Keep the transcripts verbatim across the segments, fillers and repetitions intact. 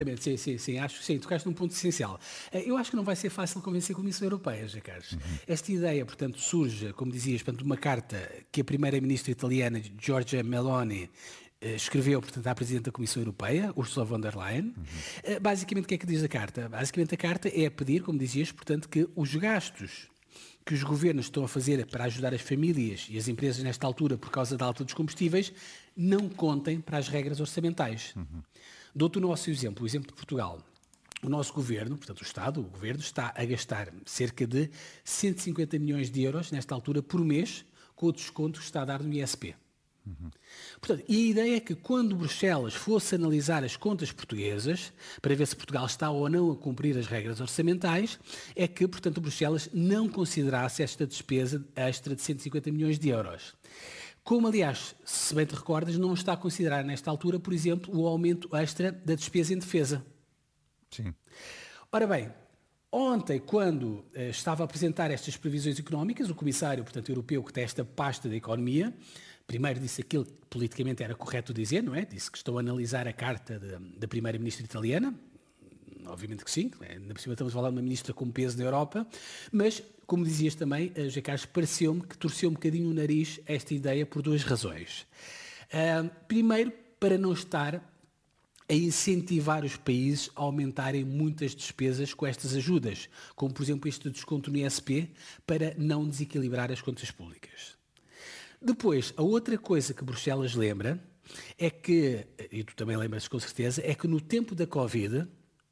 Sim, sim, sim, acho que sim, tocaste num ponto essencial. Eu acho que não vai ser fácil convencer a Comissão Europeia, José Carlos. Uhum. Esta ideia, portanto, surge, como dizias, portanto, de uma carta que a primeira-ministra italiana, Giorgia Meloni, escreveu, portanto, à Presidente da Comissão Europeia, Ursula von der Leyen. Uhum. Basicamente, o que é que diz a carta? Basicamente, a carta é a pedir, como dizias, portanto, que os gastos que os governos estão a fazer para ajudar as famílias e as empresas nesta altura por causa da alta dos combustíveis não contem para as regras orçamentais. Uhum. Dou-te o nosso exemplo, o exemplo de Portugal. O nosso governo, portanto o Estado, o governo, está a gastar cerca de cento e cinquenta milhões de euros nesta altura por mês com o desconto que está a dar no I S P. Uhum. Portanto, e a ideia é que quando Bruxelas fosse analisar as contas portuguesas, para ver se Portugal está ou não a cumprir as regras orçamentais, é que, portanto, Bruxelas não considerasse esta despesa extra de cento e cinquenta milhões de euros. Como, aliás, se bem te recordas, não está a considerar nesta altura, por exemplo, o aumento extra da despesa em defesa. Sim. Ora bem, ontem, quando eh, estava a apresentar estas previsões económicas, o comissário, portanto, europeu que tem esta pasta da economia, primeiro disse aquilo que politicamente era correto dizer, não é? Disse que estou a analisar a carta de, da primeira-ministra italiana. Obviamente que sim, ainda por cima estamos a falar de uma ministra com peso na Europa, mas, como dizias também, José Carlos, pareceu-me que torceu um bocadinho o nariz a esta ideia por duas razões. Uh, primeiro, para não estar a incentivar os países a aumentarem muitas despesas com estas ajudas, como, por exemplo, este desconto no I S P, para não desequilibrar as contas públicas. Depois, a outra coisa que Bruxelas lembra é que, e tu também lembras com certeza, é que no tempo da Covid,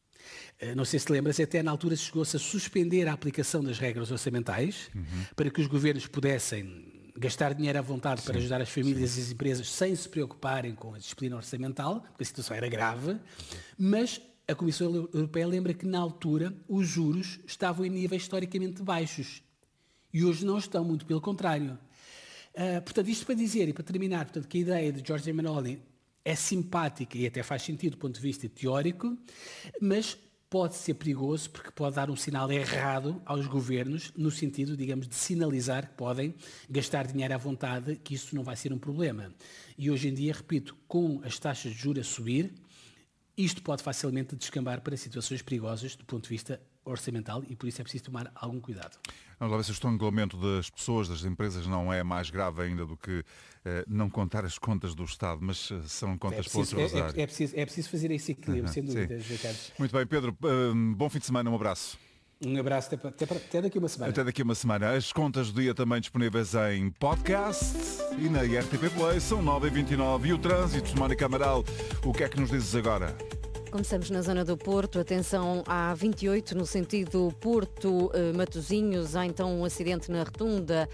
não sei se te lembras, até na altura chegou-se a suspender a aplicação das regras orçamentais uhum. para que os governos pudessem gastar dinheiro à vontade sim, para ajudar as famílias sim. e as empresas sem se preocuparem com a disciplina orçamental, porque a situação era grave, uhum. mas a Comissão Europeia lembra que na altura os juros estavam em níveis historicamente baixos e hoje não estão, muito pelo contrário. Uh, portanto, isto para dizer e para terminar, portanto, que a ideia de Giorgia Meloni é simpática e até faz sentido do ponto de vista teórico, mas pode ser perigoso porque pode dar um sinal errado aos governos no sentido, digamos, de sinalizar que podem gastar dinheiro à vontade, que isso não vai ser um problema. E hoje em dia, repito, com as taxas de juros a subir, isto pode facilmente descambar para situações perigosas do ponto de vista orçamental e por isso é preciso tomar algum cuidado. Vamos lá ver se o estrangulamento das pessoas, das empresas, não é mais grave ainda do que eh, não contar as contas do Estado, mas uh, são contas é para outro rosário. É, é, é, preciso, é preciso fazer esse equilíbrio, uhum, sem dúvida, José Carlos. Muito bem, Pedro, uh, bom fim de semana, um abraço. Um abraço, até, até, até daqui uma semana. Até daqui uma semana. As contas do dia também disponíveis em podcast e na R T P Play, são nove e vinte e nove. E o trânsito, Mónica Amaral, o que é que nos dizes agora? Começamos na zona do Porto, atenção à vinte e oito no sentido Porto-Matosinhos, há então um acidente na rotunda,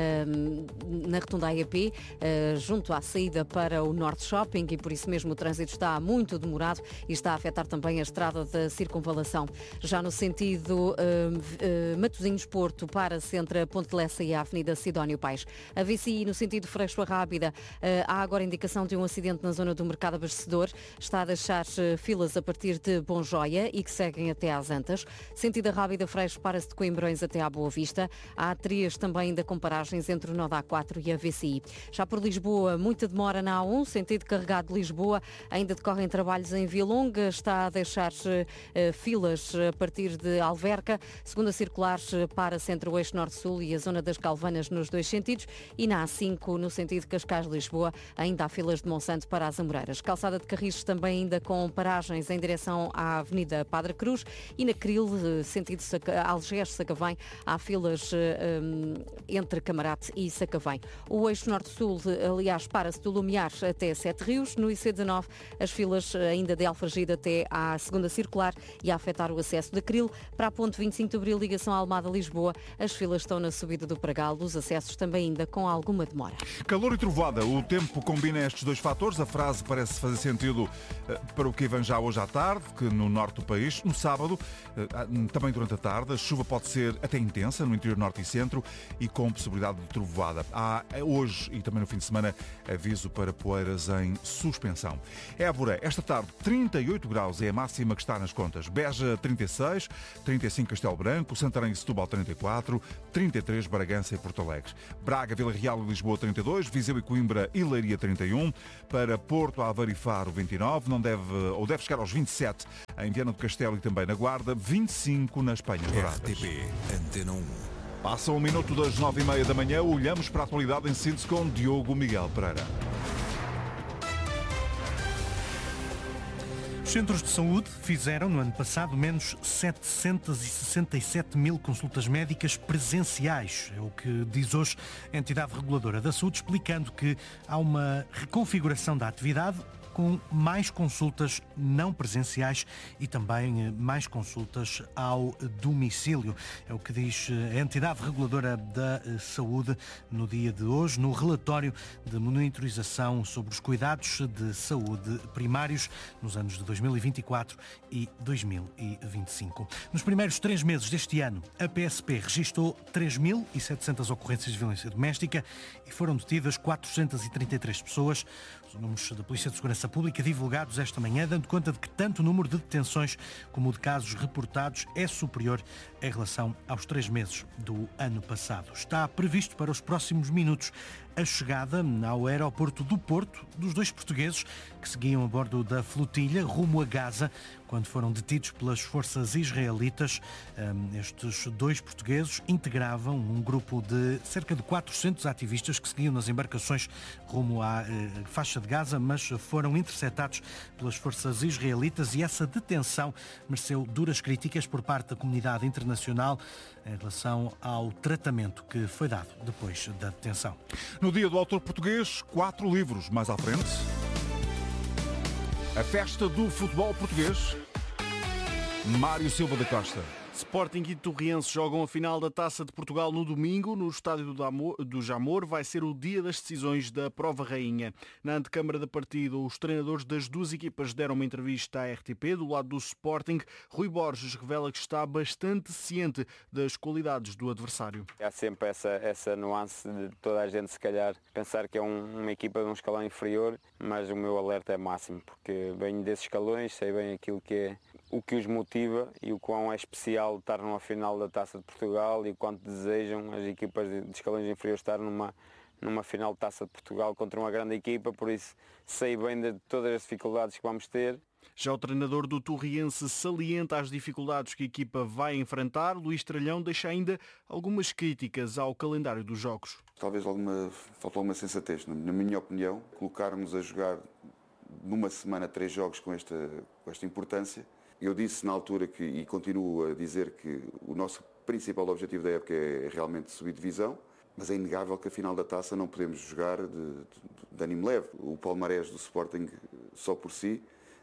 na rotunda A E P, junto à saída para o Norte Shopping e por isso mesmo o trânsito está muito demorado e está a afetar também a estrada da circunvalação. Já no sentido Matosinhos-Porto, para-se entre a Ponte de Lessa e a Avenida Sidónio Paes. A V C I no sentido Freixo Rábida, há agora indicação de um acidente na zona do Mercado Abastecedor, está a deixar filas a partir de Bom Joia e que seguem até às Antas. Sentido Rábida Freixo para-se de Coimbrões até à Boa Vista. Há três também ainda com paragens entre o nó da A quatro e a V C I. Já por Lisboa, muita demora na A um, sentido carregado de Lisboa. Ainda decorrem trabalhos em Vilonga, está a deixar uh, filas a partir de Alverca. Segunda circular para-se entre o eixo Norte-Sul e a zona das Calvanas nos dois sentidos. E na A cinco, no sentido Cascais-Lisboa, ainda há filas de Monsanto para as Amoreiras. Calçada de Carris também ainda com paragens em direção à Avenida Padre Cruz e na Cril, sentido Algés-Sacavém, há filas um, entre Camarate e Sacavém. O eixo Norte-Sul, aliás, para-se do Lumiar até Sete Rios. No I C dezanove, as filas ainda de Alfragide até à segunda circular e a afetar o acesso da Cril. Para a ponte vinte e cinco de Abril, ligação Almada-Lisboa, as filas estão na subida do Pragal, os acessos também ainda com alguma demora. Calor e trovoada, o tempo combina estes dois fatores. A frase parece fazer sentido uh, para o que vem já hoje à tarde, que no norte do país. No sábado, também durante a tarde, a chuva pode ser até intensa no interior norte e centro e com possibilidade de trovoada. Há hoje e também no fim de semana aviso para poeiras em suspensão. Évora, esta tarde, trinta e oito graus é a máxima que está nas contas. Beja, trinta e seis, trinta e cinco Castelo Branco, Santarém e Setúbal, trinta e quatro, trinta e três Bragança e Porto Alegre. Braga, Vila Real e Lisboa, trinta e dois, Viseu e Coimbra e Leiria, trinta e um. Para Porto, Aveiro e Faro, vinte e nove. Não deve, ou deve chegar aos vinte e sete em Viana do Castelo e também na Guarda, vinte e cinco na Espanha Douradas. R T P Antena um. Passa um minuto das nove e meia da manhã, olhamos para a atualidade em síntese com Diogo Miguel Pereira. Os centros de saúde fizeram, no ano passado, menos setecentos e sessenta e sete mil consultas médicas presenciais. É o que diz hoje a entidade reguladora da saúde, explicando que há uma reconfiguração da atividade com mais consultas não presenciais e também mais consultas ao domicílio. É o que diz a entidade reguladora da saúde no dia de hoje, no relatório de monitorização sobre os cuidados de saúde primários nos anos de dois mil e vinte e quatro e dois mil e vinte e cinco. Nos primeiros três meses deste ano, a P S P registrou três mil e setecentas ocorrências de violência doméstica e foram detidas quatrocentas e trinta e três pessoas. Os números da Polícia de Segurança Pública divulgados esta manhã, dando conta de que tanto o número de detenções como o de casos reportados é superior em relação aos três meses do ano passado. Está previsto para os próximos minutos a chegada ao aeroporto do Porto dos dois portugueses que seguiam a bordo da flotilha rumo a Gaza quando foram detidos pelas forças israelitas. Estes dois portugueses integravam um grupo de cerca de quatrocentos ativistas que seguiam nas embarcações rumo à faixa de Gaza, mas foram interceptados pelas forças israelitas e essa detenção mereceu duras críticas por parte da comunidade internacional em relação ao tratamento que foi dado depois da detenção. No dia do autor português, quatro livros mais à frente. A festa do futebol português. Mário Silva da Costa. Sporting e Torriense jogam a final da Taça de Portugal no domingo, no estádio do Jamor. Vai ser o dia das decisões da Prova Rainha. Na antecâmara da partida, os treinadores das duas equipas deram uma entrevista à R T P. Do lado do Sporting, Rui Borges revela que está bastante ciente das qualidades do adversário. Há sempre essa, essa nuance de toda a gente, se calhar, pensar que é um, uma equipa de um escalão inferior, mas o meu alerta é máximo, porque venho desses escalões, sei bem aquilo que é, o que os motiva e o quão é especial estar numa final da Taça de Portugal e o quanto desejam as equipas de escalões inferiores estar numa, numa final de Taça de Portugal contra uma grande equipa, por isso sei bem de todas as dificuldades que vamos ter. Já o treinador do Torriense salienta as dificuldades que a equipa vai enfrentar. Luís Tralhão deixa ainda algumas críticas ao calendário dos jogos. Talvez alguma, faltou alguma sensatez, na minha opinião, colocarmos a jogar numa semana três jogos com esta, com esta importância. Eu disse na altura que, e continuo a dizer que o nosso principal objetivo da época é realmente subir divisão, mas é inegável que a final da Taça não podemos jogar de, de, de ânimo leve. O palmarés do Sporting só por si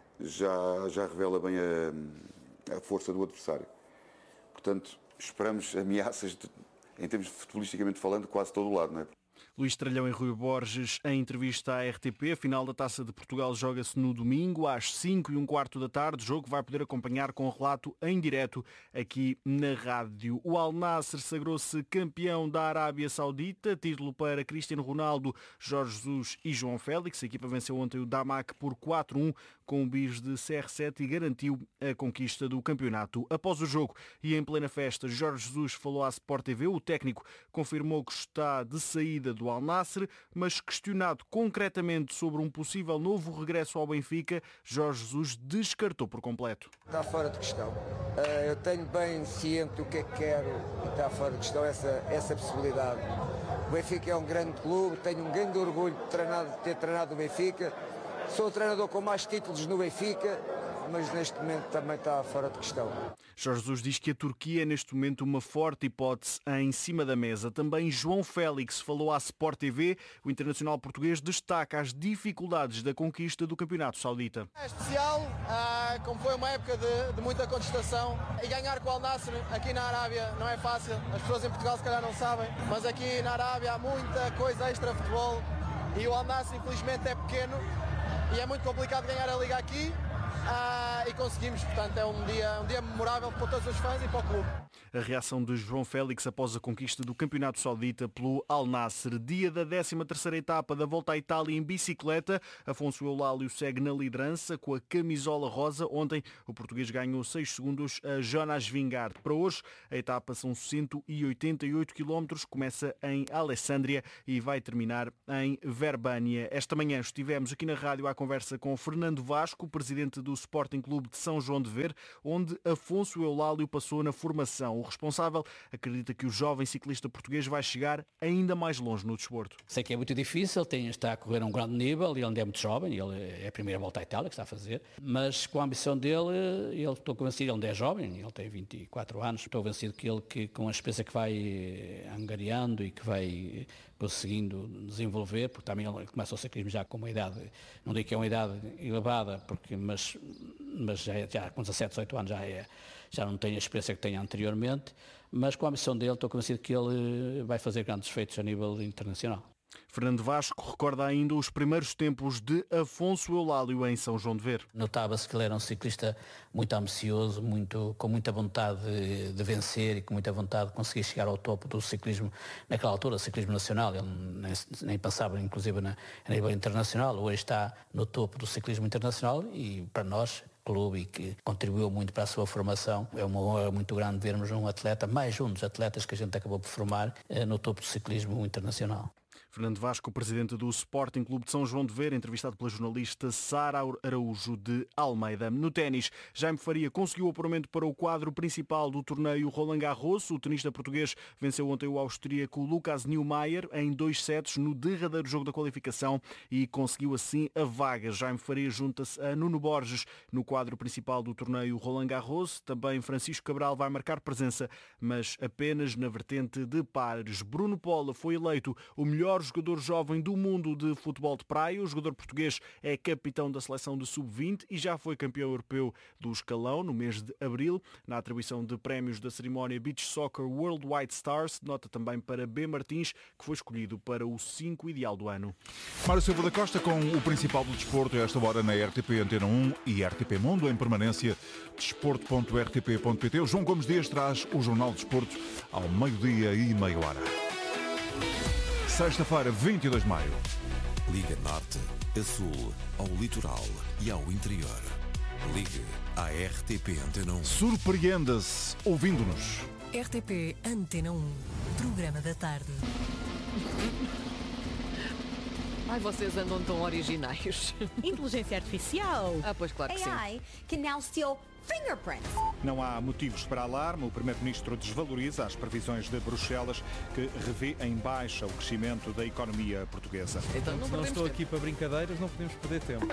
já, já revela bem a, a força do adversário. Portanto, esperamos ameaças, de, em termos de futebolisticamente falando, quase todo o lado, não é? Luís Tralhão e Rui Borges em entrevista à R T P. A final da Taça de Portugal joga-se no domingo às cinco e um quarto da tarde. O jogo vai poder acompanhar com relato em direto aqui na rádio. O Al Nassr sagrou-se campeão da Arábia Saudita. Título para Cristiano Ronaldo, Jorge Jesus e João Félix. A equipa venceu ontem o Damac por quatro a um com o bis de C R sete e garantiu a conquista do campeonato. Após o jogo e em plena festa, Jorge Jesus falou à Sport T V. O técnico confirmou que está de saída do Al Nassr, mas questionado concretamente sobre um possível novo regresso ao Benfica, Jorge Jesus descartou por completo. Está fora de questão. Eu tenho bem ciente o que é que quero e está fora de questão essa, essa possibilidade. O Benfica é um grande clube, tenho um grande orgulho de, treinar, de ter treinado o Benfica. Sou o treinador com mais títulos no Benfica, mas neste momento também está fora de questão. Jorge Jesus diz que a Turquia é neste momento uma forte hipótese em cima da mesa. Também João Félix falou à Sport T V. O internacional português destaca as dificuldades da conquista do campeonato saudita. É especial, como foi uma época de, de muita contestação, e ganhar com o Al Nassr aqui na Arábia não é fácil. As pessoas em Portugal se calhar não sabem, mas aqui na Arábia há muita coisa extra futebol e o Al Nassr infelizmente é pequeno e é muito complicado ganhar a liga aqui. Ah, e conseguimos, portanto é um dia, um dia memorável para todos os fãs e para o clube. A reação de João Félix após a conquista do Campeonato Saudita pelo Al Nassr. Dia da décima terceira etapa da Volta à Itália em bicicleta. Afonso Eulálio segue na liderança com a camisola rosa. Ontem o português ganhou seis segundos a Jonas Vingegaard. Para hoje a etapa são cento e oitenta e oito quilómetros. Começa em Alessandria e vai terminar em Verbânia. Esta manhã estivemos aqui na rádio à conversa com Fernando Vasco, presidente do Sporting Clube de São João de Ver, onde Afonso Eulálio passou na formação. O responsável acredita que o jovem ciclista português vai chegar ainda mais longe no desporto. Sei que é muito difícil, tem, está a correr a um grande nível, ele ainda é muito jovem, ele é a primeira volta à Itália que está a fazer, mas com a ambição dele, ele, estou convencido, ele ainda é jovem, ele tem vinte e quatro anos, estou convencido que ele, que, com a experiência que vai angariando e que vai conseguindo desenvolver, porque também ele começa o ciclismo já com uma idade, não digo que é uma idade elevada, porque, mas, mas já, é, já com dezassete, dezoito anos já é, já não tem a experiência que tinha anteriormente, mas com a missão dele estou convencido que ele vai fazer grandes feitos a nível internacional. Fernando Vasco recorda ainda os primeiros tempos de Afonso Eulálio em São João de Ver. Notava-se que ele era um ciclista muito ambicioso, muito, com muita vontade de, de vencer e com muita vontade de conseguir chegar ao topo do ciclismo, naquela altura, ciclismo nacional. Ele nem, nem passava, inclusive, na, a nível internacional. Hoje está no topo do ciclismo internacional e, para nós, clube e que contribuiu muito para a sua formação. É uma honra muito grande vermos um atleta, mais um dos atletas que a gente acabou por formar, no topo do ciclismo internacional. Fernando Vasco, presidente do Sporting Clube de São João de Ver, entrevistado pela jornalista Sara Araújo de Almeida. No ténis, Jaime Faria conseguiu o apuramento para o quadro principal do torneio Roland Garros. O tenista português venceu ontem o austríaco Lucas Neumayer em dois sets no derradeiro jogo da qualificação e conseguiu assim a vaga. Jaime Faria junta-se a Nuno Borges no quadro principal do torneio Roland Garros. Também Francisco Cabral vai marcar presença, mas apenas na vertente de pares. Bruno Pola foi eleito o melhor jogador jovem do mundo de futebol de praia. O jogador português é capitão da seleção de sub vinte e já foi campeão europeu do escalão no mês de abril. Na atribuição de prémios da cerimónia Beach Soccer Worldwide Stars, nota também para B. Martins, que foi escolhido para o cinco ideal do ano. Mário Silva da Costa com o principal do desporto, a esta hora na R T P Antena um e R T P Mundo, em permanência, desporto ponto r t p ponto p t. O João Gomes Dias traz o Jornal de Desportos ao meio-dia e meia hora. Sexta-feira, vinte e dois de maio. Liga Norte, a Sul, ao litoral e ao interior. Ligue à R T P Antena um. Surpreenda-se ouvindo-nos. R T P Antena um, programa da tarde. Ai, vocês andam tão originais. Inteligência artificial. Ah, pois claro que sim. A I can now steal fingerprints. Não há motivos para alarme. O primeiro-ministro desvaloriza as previsões de Bruxelas, que revê em baixa o crescimento da economia portuguesa. Então não, não estou tempo. aqui para brincadeiras, não podemos perder tempo.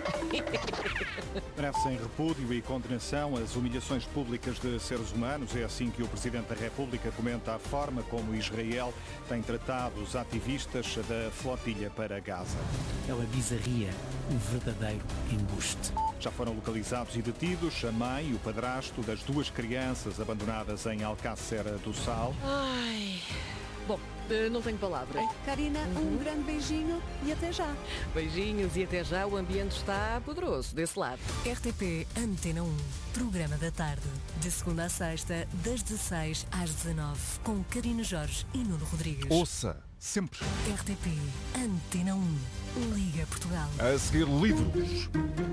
Merece em repúdio e condenação as humilhações públicas de seres humanos. É assim que o Presidente da República comenta a forma como Israel tem tratado os ativistas da flotilha para Gaza. É uma bizarria, um verdadeiro embuste. Já foram localizados e detidos a mãe e o padrasto das duas crianças abandonadas em Alcácer do Sal. Ai... Bom, não tenho palavras. Karina, uhum. um grande beijinho e até já. Beijinhos e até já. O ambiente está poderoso desse lado. R T P Antena um, programa da tarde. De segunda a sexta, das dezesseis às dezenove, com Karina Jorge e Nuno Rodrigues. Ouça sempre. R T P Antena um, Liga Portugal. A seguir, livros.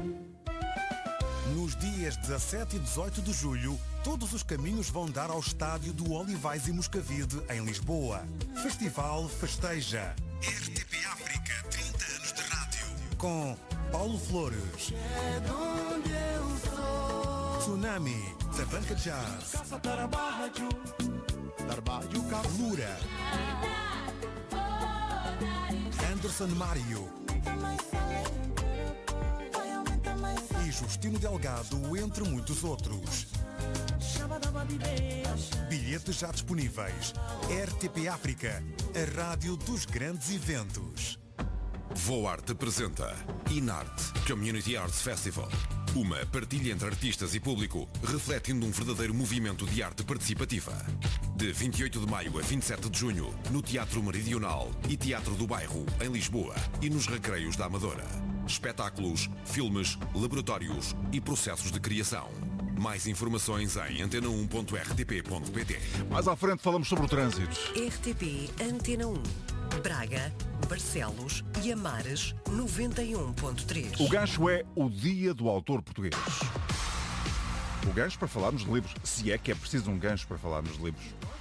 Nos dias dezassete e dezoito de julho, todos os caminhos vão dar ao estádio do Olivais e Moscavide, em Lisboa. Festival Festeja. R T P África, trinta anos de rádio. Com Paulo Flores. Tsunami, da Banca Jazz. Lura. Anderson Mário. E Justino Delgado, entre muitos outros. Bilhetes já disponíveis. R T P África, a rádio dos grandes eventos. Voarte apresenta Inarte Community Arts Festival. Uma partilha entre artistas e público, refletindo um verdadeiro movimento de arte participativa. De vinte e oito de maio a vinte e sete de junho, no Teatro Meridional e Teatro do Bairro, em Lisboa, e nos Recreios da Amadora. espetáculos, filmes, laboratórios e processos de criação. Mais informações em antena um ponto r t p ponto p t. Mais à frente falamos sobre o trânsito. R T P Antena um. Braga, Barcelos e Amares noventa e um ponto três. O gancho é o Dia do Autor Português. O gancho para falarmos de livros, se é que é preciso um gancho para falarmos de livros.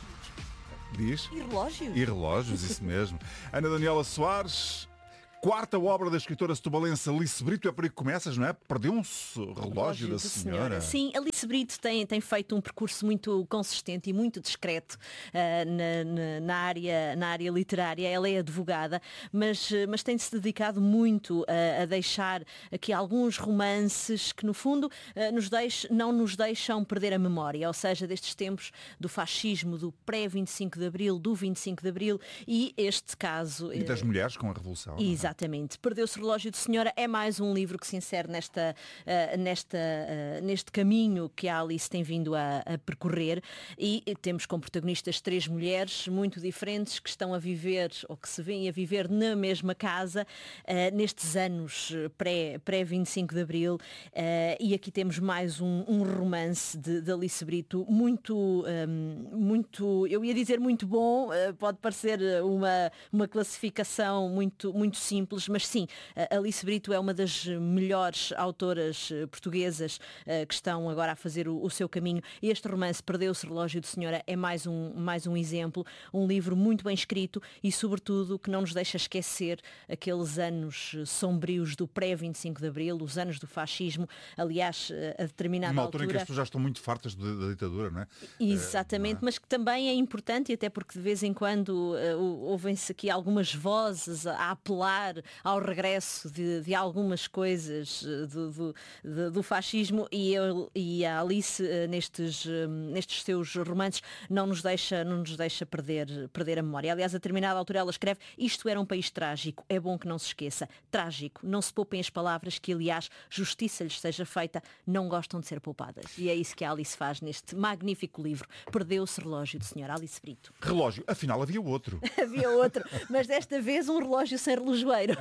Diz? E relógios. E relógios, isso mesmo. Ana Daniela Soares, quarta obra da escritora setubalense Alice Brito, é por aí que começas, não é? Perdeu-se o relógio, relógio da senhora. senhora. Sim, Alice Brito tem, tem feito um percurso muito consistente e muito discreto uh, na, na, na, área, na área literária. Ela é advogada, mas, mas tem-se dedicado muito uh, a deixar aqui alguns romances que, no fundo, uh, nos deix, não nos deixam perder a memória, ou seja, destes tempos do fascismo, do pré-vinte e cinco de Abril, do vinte e cinco de Abril e este caso... E das uh, mulheres com a Revolução. Exatamente. Exatamente. Perdeu-se o Relógio de Senhora é mais um livro que se insere nesta, uh, nesta, uh, neste caminho que a Alice tem vindo a, a percorrer e temos como protagonistas três mulheres muito diferentes que estão a viver ou que se vêm a viver na mesma casa uh, nestes anos pré, pré-vinte e cinco de Abril uh, e aqui temos mais um, um romance de, de Alice Brito muito, um, muito, eu ia dizer muito bom, uh, pode parecer uma, uma classificação muito, muito simples, mas sim, Alice Brito é uma das melhores autoras portuguesas uh, que estão agora a fazer o, o seu caminho. Este romance, Perdeu-se o Relógio de Senhora, é mais um, mais um exemplo, um livro muito bem escrito e, sobretudo, que não nos deixa esquecer aqueles anos sombrios do pré-vinte e cinco de Abril, os anos do fascismo, aliás, a determinada Uma altura, altura... em que as pessoas já estão muito fartas da, da ditadura, não é? Exatamente, é, não é? Mas que também é importante, e até porque de vez em quando uh, ouvem-se aqui algumas vozes a apelar ao regresso de, de algumas coisas do, do, do, do fascismo e, eu, e a Alice nestes, nestes seus romances não nos deixa, não nos deixa perder, perder a memória. Aliás, a determinada altura ela escreve: isto era um país trágico, é bom que não se esqueça. Trágico, não se poupem as palavras que, aliás, justiça lhes seja feita, não gostam de ser poupadas. E é isso que a Alice faz neste magnífico livro, Perdeu-se o Relógio de Senhora, Alice Brito. Relógio, afinal havia outro. Havia outro, mas desta vez um relógio sem relojoeiro.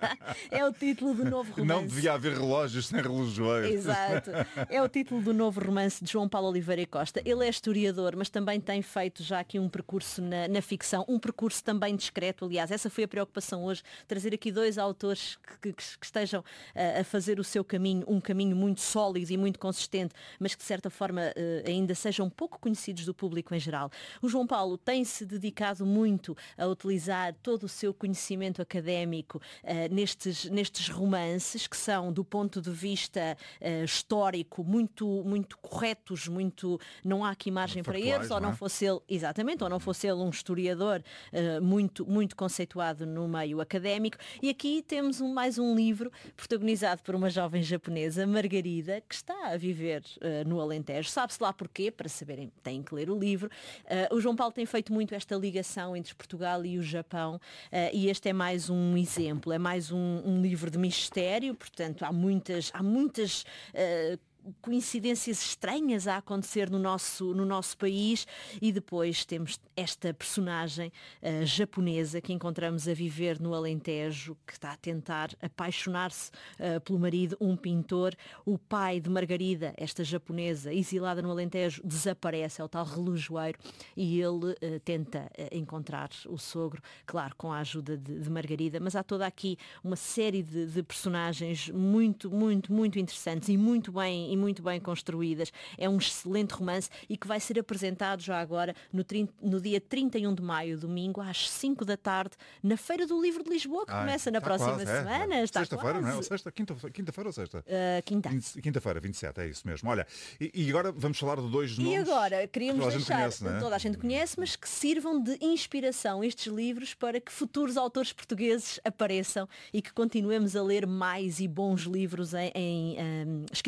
É o título do novo romance. Não devia haver relógios sem relojoeiro. Exato. É o título do novo romance de João Paulo Oliveira e Costa. Ele é historiador, mas também tem feito já aqui um percurso na, na ficção, um percurso também discreto. Aliás, essa foi a preocupação hoje, trazer aqui dois autores que, que, que estejam a, a fazer o seu caminho, um caminho muito sólido e muito consistente, mas que de certa forma ainda sejam pouco conhecidos do público em geral. O João Paulo tem-se dedicado muito a utilizar todo o seu conhecimento académico Uh, nestes, nestes romances que são, do ponto de vista uh, histórico, muito, muito corretos, muito, não há aqui margem para eles, ou não fosse ele, exatamente, ou não fosse ele um historiador uh, muito, muito conceituado no meio académico. E aqui temos um, mais um livro protagonizado por uma jovem japonesa, Margarida, que está a viver uh, no Alentejo. Sabe-se lá porquê, para saberem, têm que ler o livro. Uh, o João Paulo tem feito muito esta ligação entre Portugal e o Japão, uh, e este é mais um exemplo, é mais um, um livro de mistério, portanto há muitas, há muitas uh, coincidências estranhas a acontecer no nosso, no nosso país e depois temos esta personagem uh, japonesa que encontramos a viver no Alentejo, que está a tentar apaixonar-se uh, pelo marido, um pintor. O pai de Margarida, esta japonesa exilada no Alentejo, desaparece, é o tal relojoeiro, e ele uh, tenta uh, encontrar o sogro, claro, com a ajuda de, de Margarida, mas há toda aqui uma série de, de personagens muito, muito, muito interessantes e muito bem, e muito bem construídas. É um excelente romance e que vai ser apresentado já agora no, trinta, no dia trinta e um de maio, domingo, às cinco da tarde, na Feira do Livro de Lisboa, que Ai, começa na próxima quase, semana. É, é. Está Sexta-feira, não é? Ou sexta, quinta-feira quinta ou sexta? Uh, quinta. Quinta-feira, vinte e sete, é isso mesmo. Olha, e, e agora vamos falar de dois nomes. E agora, queríamos toda deixar, a gente conhece, toda a gente conhece, mas que sirvam de inspiração estes livros para que futuros autores portugueses apareçam e que continuemos a ler mais e bons livros em, em, um, escritos em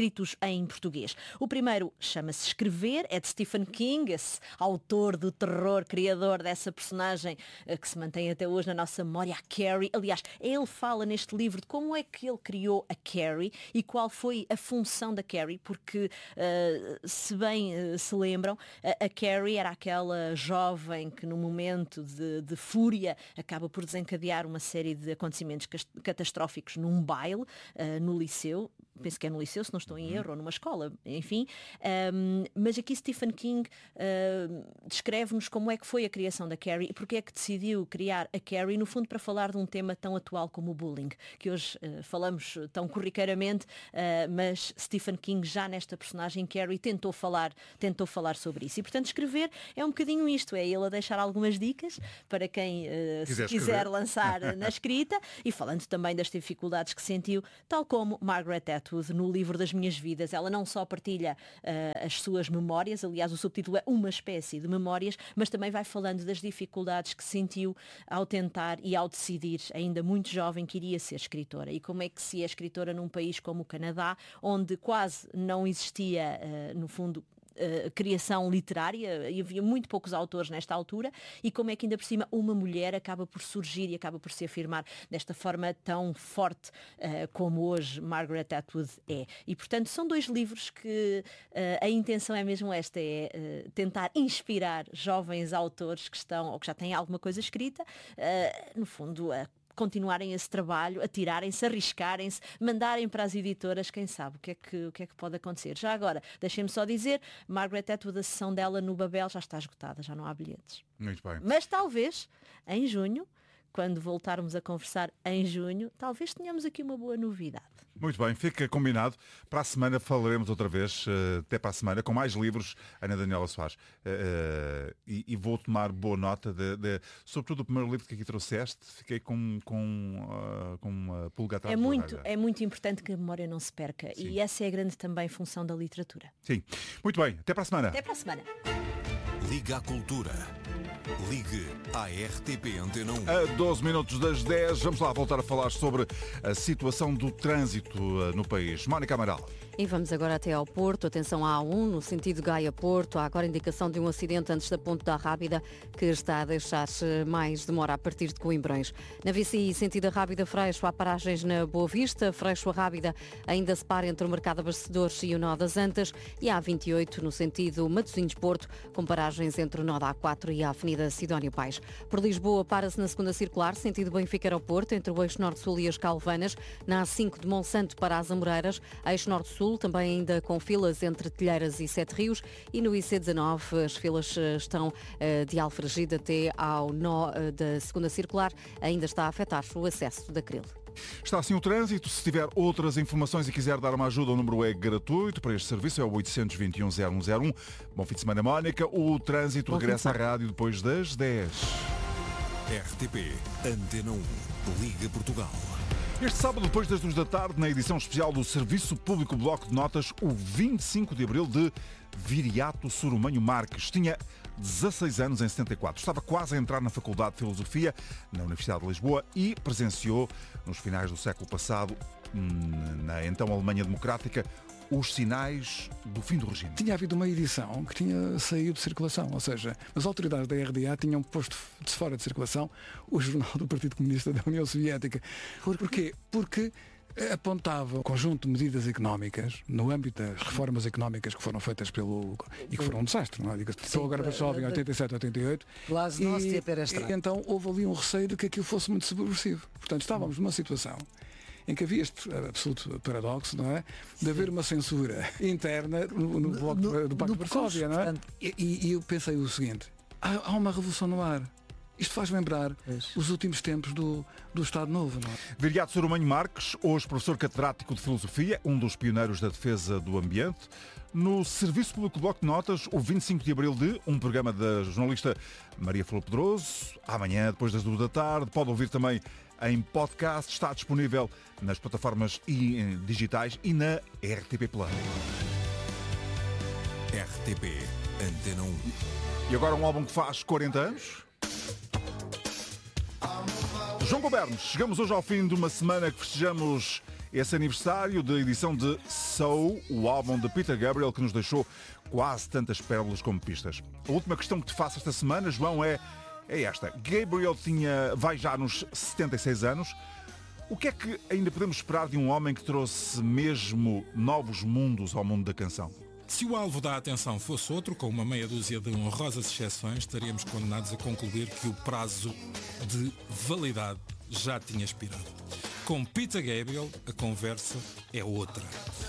em português. O primeiro chama-se Escrever, é de Stephen King, esse autor do terror, criador dessa personagem uh, que se mantém até hoje na nossa memória, a Carrie. Aliás, ele fala neste livro de como é que ele criou a Carrie e qual foi a função da Carrie, porque uh, se bem uh, se lembram, a, a Carrie era aquela jovem que no momento de, de fúria acaba por desencadear uma série de acontecimentos catastróficos num baile, uh, no liceu, penso que é no liceu, se não estou em erro, ou numa escola, enfim. Um, mas aqui Stephen King uh, descreve-nos como é que foi a criação da Carrie e porque é que decidiu criar a Carrie, no fundo para falar de um tema tão atual como o bullying, que hoje uh, falamos tão corriqueiramente, uh, mas Stephen King já nesta personagem Carrie tentou falar, tentou falar sobre isso. E portanto escrever é um bocadinho isto, é ele a deixar algumas dicas para quem uh, se quiser lançar na escrita e falando também das dificuldades que sentiu, tal como Margaret Atwood no livro das Minhas Vidas. Ela não só partilha uh, as suas memórias, aliás o subtítulo é Uma Espécie de Memórias, mas também vai falando das dificuldades que sentiu ao tentar e ao decidir, ainda muito jovem, que iria ser escritora. E como é que se é escritora num país como o Canadá, onde quase não existia, uh, no fundo, Uh, criação literária, e havia muito poucos autores nesta altura, e como é que ainda por cima uma mulher acaba por surgir e acaba por se afirmar desta forma tão forte uh, como hoje Margaret Atwood é. E portanto são dois livros que uh, a intenção é mesmo esta, é uh, tentar inspirar jovens autores que estão, ou que já têm alguma coisa escrita, uh, no fundo a continuarem esse trabalho, atirarem-se, arriscarem-se, mandarem para as editoras, quem sabe o que é que, o que, é que pode acontecer. Já agora, deixem-me só dizer, Margaret Atwood, a sessão dela no Babel já está esgotada, já não há bilhetes. Muito bem. Mas talvez, em junho, quando voltarmos a conversar em junho, talvez tenhamos aqui uma boa novidade. Muito bem, fica combinado. Para a semana falaremos outra vez, até para a semana, com mais livros, Ana Daniela Soares. Uh, e, e vou tomar boa nota, de, de, sobretudo o primeiro livro que aqui trouxeste, fiquei com, com, uh, com uma pulga atrás é da muito, orelha. É muito importante que a memória não se perca. Sim. E essa é a grande também função da literatura. Sim. Muito bem, até para a semana. Até para a semana. Liga à Cultura. Ligue à R T P Antena um. A doze minutos das dez, vamos lá voltar a falar sobre a situação do trânsito no país. Mónica Amaral. E vamos agora até ao Porto. Atenção à A um, no sentido Gaia-Porto. Há agora indicação de um acidente antes da Ponte da Rábida, que está a deixar mais demora a partir de Coimbrões. Na V C I, sentido a Rábida-Freixo, há paragens na Boa Vista. Freixo-a-Rábida ainda se para entre o Mercado Abastecedores e o Nó das Antas. E a A vinte e oito, no sentido Matosinhos-Porto, com paragens entre o Nó da A quatro e a Avenida Sidónio Pais. Por Lisboa, para-se na segunda circular, sentido Benfica-Aeroporto, entre o eixo Norte-Sul e as Calvanas. Na A cinco de Monsanto para as Amoreiras, eixo Norte-Sul, também ainda com filas entre Telheiras e Sete Rios, e no I C dezanove as filas estão de Alfragide até ao nó da segunda circular, ainda está a afetar o acesso da Cril. Está assim o trânsito. Se tiver outras informações e quiser dar uma ajuda, o número é gratuito para este serviço, é o oitocentos e vinte e um, zero um zero um. Bom fim de semana, Mónica. O trânsito Bom regressa à rádio depois das dez. R T P Antena um. Liga Portugal. Este sábado, depois das duas da tarde, na edição especial do Serviço Público Bloco de Notas, o vinte e cinco de abril de Viriato Soromanho Marques. Tinha dezasseis anos em setenta e quatro. Estava quase a entrar na Faculdade de Filosofia na Universidade de Lisboa e presenciou, nos finais do século passado, na então Alemanha Democrática, os sinais do fim do regime. Tinha havido uma edição que tinha saído de circulação, ou seja, as autoridades da R D A tinham posto de fora de circulação o jornal do Partido Comunista da União Soviética. Por Porquê? Porque apontava um conjunto de medidas económicas no âmbito das reformas económicas que foram feitas pelo... e que foram um desastre, não é? Estou agora para jovem em oitenta e sete, oitenta e oito. E, e então houve ali um receio de que aquilo fosse muito subversivo. Portanto, estávamos numa situação em que havia este absoluto paradoxo, não é? De haver uma censura interna no, no bloco no, do Pacto de Varsóvia, não é? E, e eu pensei o seguinte, há, há uma revolução no ar. Isto faz lembrar Isso. os últimos tempos do, do Estado Novo, não é? Viriato Soromanho Marques, hoje professor catedrático de Filosofia, um dos pioneiros da defesa do ambiente. No Serviço Público Bloco de Notas, o vinte e cinco de abril de um programa da jornalista Maria Flor Pedroso. Amanhã, depois das duas da tarde, pode ouvir também em podcast. Está disponível nas plataformas digitais e na R T P Play. R T P Antena um. E agora um álbum que faz quarenta anos. João Gobernos, chegamos hoje ao fim de uma semana que festejamos esse aniversário da edição de So, o álbum de Peter Gabriel, que nos deixou quase tantas pérolas como pistas. A última questão que te faço esta semana, João, é, é esta. Gabriel tinha, vai já nos setenta e seis anos. O que é que ainda podemos esperar de um homem que trouxe mesmo novos mundos ao mundo da canção? Se o alvo da atenção fosse outro, com uma meia dúzia de honrosas exceções, estaríamos condenados a concluir que o prazo de validade já tinha expirado. Com Peter Gabriel, a conversa é outra.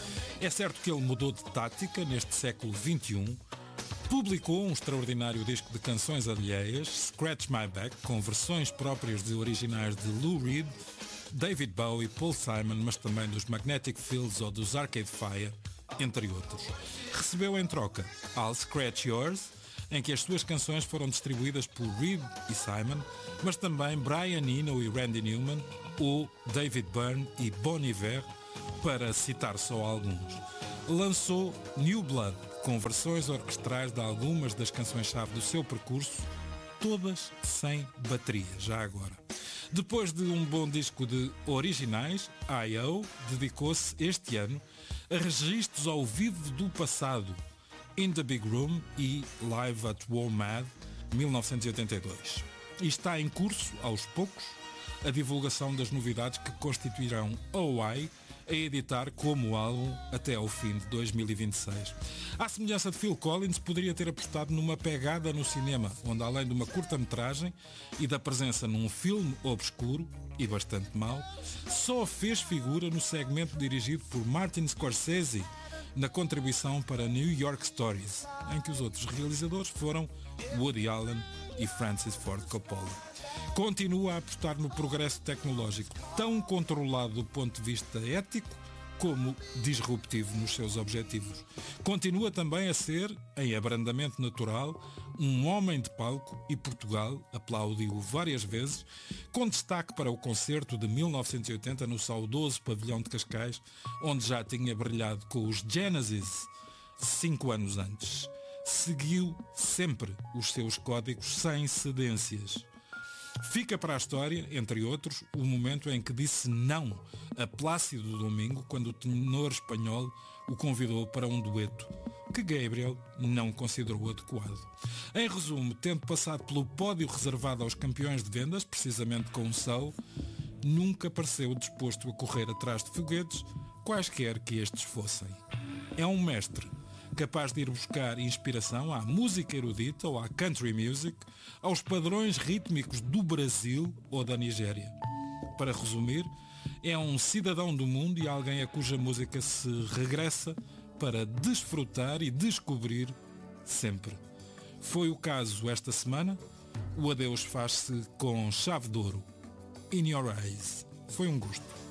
É certo que ele mudou de tática neste século vinte e um, publicou um extraordinário disco de canções alheias, Scratch My Back, com versões próprias de originais de Lou Reed, David Bowie, Paul Simon, mas também dos Magnetic Fields ou dos Arcade Fire, entre outros. Recebeu em troca I'll Scratch Yours, em que as suas canções foram distribuídas por Reed e Simon, mas também Brian Eno e Randy Newman, ou David Byrne e Bon Iver, para citar só alguns. Lançou New Blood, com versões orquestrais de algumas das canções-chave do seu percurso, todas sem bateria, já agora. Depois de um bom disco de originais, I O dedicou-se este ano a registros ao vivo do passado, In the Big Room e Live at WOMAD, mil novecentos e oitenta e dois. E está em curso, aos poucos, a divulgação das novidades que constituirão O I a editar como álbum até ao fim de dois mil e vinte e seis. À semelhança de Phil Collins, poderia ter apostado numa pegada no cinema, onde além de uma curta-metragem e da presença num filme obscuro, e bastante mau, só fez figura no segmento dirigido por Martin Scorsese, na contribuição para New York Stories, em que os outros realizadores foram Woody Allen e Francis Ford Coppola. Continua a apostar no progresso tecnológico, tão controlado do ponto de vista ético como disruptivo nos seus objetivos. Continua também a ser, em abrandamento natural, um homem de palco e Portugal aplaudiu-o várias vezes, com destaque para o concerto de mil novecentos e oitenta no saudoso pavilhão de Cascais, onde já tinha brilhado com os Genesis cinco anos antes. Seguiu sempre os seus códigos sem cedências. Fica para a história, entre outros, o momento em que disse não a Plácido Domingo quando o tenor espanhol o convidou para um dueto, que Gabriel não considerou adequado. Em resumo, tendo passado pelo pódio reservado aos campeões de vendas, precisamente com o Soul, nunca pareceu disposto a correr atrás de foguetes, quaisquer que estes fossem. É um mestre, capaz de ir buscar inspiração à música erudita ou à country music, aos padrões rítmicos do Brasil ou da Nigéria. Para resumir, é um cidadão do mundo e alguém a cuja música se regressa para desfrutar e descobrir sempre. Foi o caso esta semana. O adeus faz-se com chave de ouro. In Your Eyes. Foi um gosto.